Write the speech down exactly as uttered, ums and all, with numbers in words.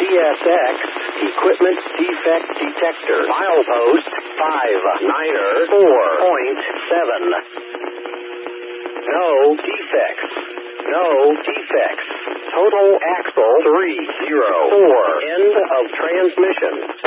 S X, Equipment Defect Detector, milepost five niner four point seven. No defects. No defects. Total axle three zero four. End of transmission.